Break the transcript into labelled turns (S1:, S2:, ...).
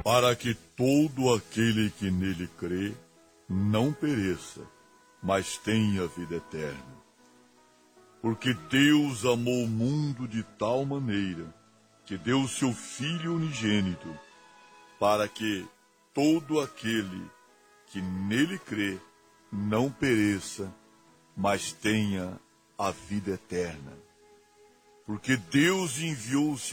S1: para que todo aquele que nele crê não pereça, mas tenha vida eterna. Porque Deus amou o mundo de tal maneira que deu o seu Filho unigênito, para que todo aquele que nele crê não pereça, mas tenha a vida eterna. Porque Deus enviou o